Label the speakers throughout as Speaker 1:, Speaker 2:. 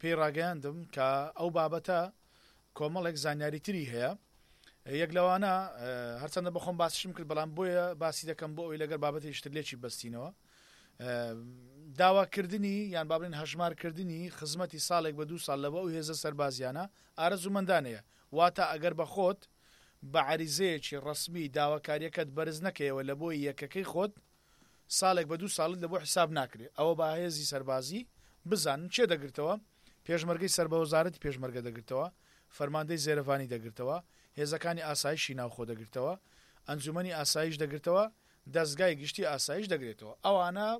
Speaker 1: پێی ڕاگەیاندم کە ئەو بابەتە کۆمەڵێک زانیاری تری هەیە یەک لەوانە هەرچەندە بەخۆم باسیشم کرد بەڵام بۆیە باسی دەکەم بۆ ئەوی لەگەر بابەتی شتر لێکی بەستینەوە داواکردنی یان بابلین هەژمارکردنی خزمەتی ساڵێک بە 2 ساڵ لەبە ئەو هێزە سەربازیانە ئارەزومەندانەیە واتە ئەگەر بە خۆت بە عریزەیەکی ڕسمی داواکاریەکەت بەرز نەکەیەوە لە بۆی یەکەکەی خۆت ساڵێک بە 2 ساڵت لە بۆ حساب ناکرێت ئەوە بە هێزی سەربازی بزانن چێ دەگرتەوە پێشمەرگەی سەر بە وەزارەتی پێشمەرگە دەگرتەوە فەرماندەی زێرەفانی دەگرتەوە هێزەکانی ئاسایشی ناوخۆ دەگرتەوە ئەنجومەنی ئاسایش دەگرتەوە دەستگای گشتی ئاسایش دەگرێتەوە ئەوانە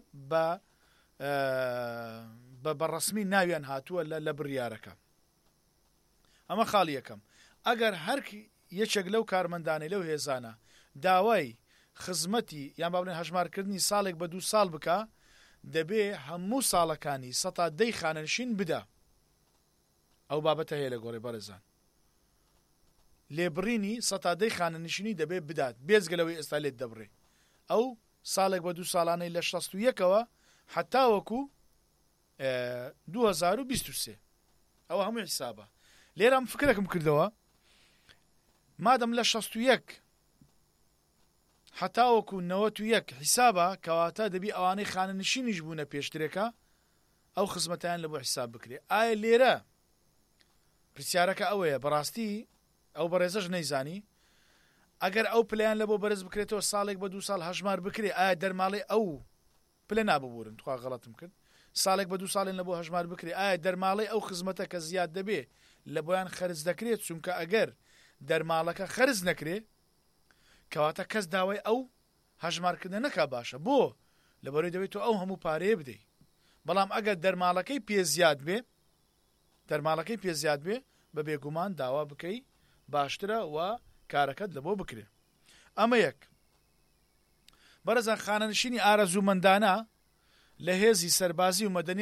Speaker 1: بە ڕسمی ناویان هاتووە لە بڕیارەکە ئەمە خاڵی یەکەم ئەگەر هەر یەکێک لەو کارمەندانەی لەو هێزانە داوای خزمەتی یان با بڵێن هەژمارکردنی ساڵێک بە 2 ساڵ بکە دەبێ هەموو ساڵەکانی سەتا دەی خانەنشین بدە ئەو بابەتە هەیە لە گۆڕی بەڕێزان لێبڕینی سەتا دەی خانەنشینی دەبێ بدات بێزگەلەوەی ئێستا لێت دەبڕێ ئەو ساڵێک بە 2 ساڵانەی لە 61ەوە حتا وەکو 2023 ئەوە هەموو حیسابە لێرەم فکرێکم کردەوە مادەم لە 61 حتا وەکو 91 حیسابە کەواتە دەبی ئەوانەی خانەنشینیش بوونە پێشترێکە ئەو خزمەتیان لە بۆ حیساب بکرێ ئایا لێرە پرسیارەکە ئەوەیە بەڕاستی ئەو بەڕێزەش نەیزانی ئەگەر ئەو پلیان لە بۆ بەرز بکرێتەوە ساڵێک بە 2 ساڵ هەژمار بکرێ ئایا دەرماڵی ئەو پلە ناببورن تخوا غەڵەتم کرد ساڵێک بە 2 ساڵێن لە بۆ هەژمار بکرێ ئایا دەرماڵی ئەو خزمەتە کە زیاد دەبێ لە بۆیان خەرج دەکرێت چونکە ئەگەر دەرماڵەکە خەرج نەکرێ کەواتە کەس داوای ئەو هەژمارکردن نەکا باشە بۆ لەبەرەوەی دەوێت تۆ ئەو هەموو پارەیە بدەیت بەڵام ئەگەر دەرماڵەکەی پێ زیاد بێ بە بێگومان داوا بکەی باشترە و کارەکەت لە بۆ بکرێ ئەمە یەک بەرەزان خانەنشینی ئارەزومەندانە لە هێزی سەربازی و مەدەنی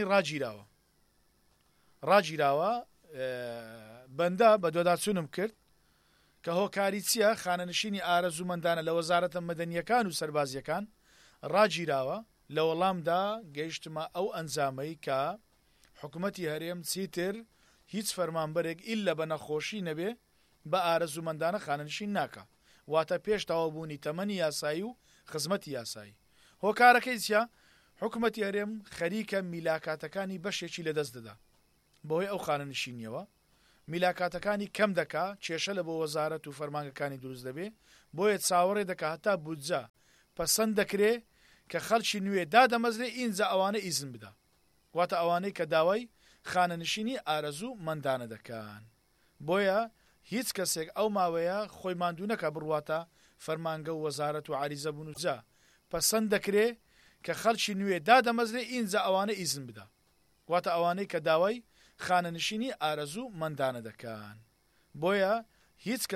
Speaker 1: ڕاگیراوە بەندە بە دۆداچوونم کرد کە هۆکاری چییە خانەنشینی ئارەزومەندانە لە وەزارەتە مەدەنیەکان و سەربازیەکان ڕاگیراوە لە وەڵامدا گەیشتمە ئەو ئەنجامەی کە حکوومەتی هەرێم چیتر هیچ فەرمانبەرێک ئیلە بە نەخۆشی نەبێ بە ئارەزومەندانە خانەنشین ناکە واتە پێش تەواوبوونی تەمەنی یاسایی و خزمەتی یاسایی هۆکارەکەی چیە حکوومەتی هەرێم خەریکە میلاکاتەکانی بەشێکی لەدەست دەدا بۆی ئەو خانەنشینیەوە میلاکاتەکانی کەم دەکا کێشە لە بۆ وەزارەت و فەرمانگەکانی دروست دەبێ بۆیە چاوەڕێ دەکا هەتا بودجە پەسەند دەکرێ کە خەڵکی نوێ دادەمەزرێ ئینجا ئەوانە ئیزن بدە واتە ئەوانەی کە داوای خانەنشینی ئارەزوو مەندانە دەکەن بۆیە هیچ کەسێک ئەو ماوەیە خۆی ماندوو نەکە بڕواتە فەرمانگە و وەزارەت و عریزە بوون و جا پەسەند دەکرێ کە خەڵکی نوێ دادەمەزرێ ئینجا ئەوانە ئیزن بدە واتە ئەوانەی کە داوای خانەنشینی ئارەزوو مەندانە دەکەن بۆیە هیچ